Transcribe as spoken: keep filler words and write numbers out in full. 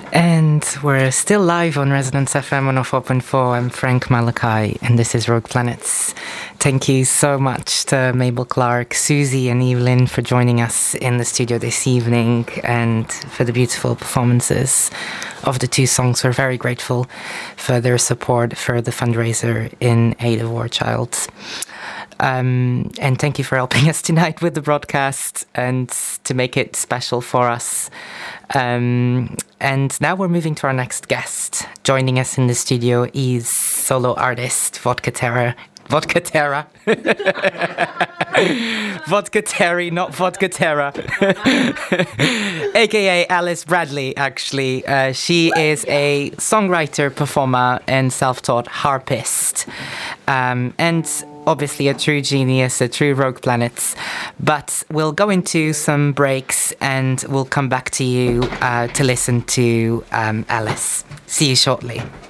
And we're still live on Resonance F M one oh four point four. I'm Frank Malachi, and this is Rogue Planets. Thank you so much to Mabel Clark, Susie, and Evelyn for joining us in the studio this evening and for the beautiful performances of the two songs. We're very grateful for their support for the fundraiser in aid of war childs. Um, and thank you for helping us tonight with the broadcast and to make it special for us. Um, and now we're moving to our next guest. Joining us in the studio is solo artist Vodka Terra. Vodka Terra. Vodka Terry, not Vodka Terra. A K A Alice Bradley, actually. Uh, she is a songwriter, performer, and self-taught harpist. Um, and obviously a true genius, a true Rogue Planets. But we'll go into some breaks and we'll come back to you uh, to listen to um, Alice. See you shortly.